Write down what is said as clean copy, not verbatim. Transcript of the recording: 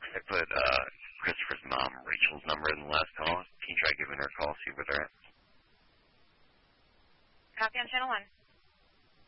I put Christopher's mom, Rachel's number in the last call. Can you try giving her a call, see where they're at? Copy on channel 1.